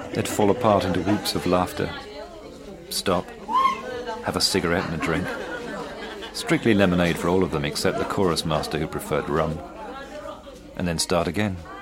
They'd fall apart into whoops of laughter. Stop. Have a cigarette and a drink. Strictly lemonade for all of them except the chorus master who preferred rum. And then start again.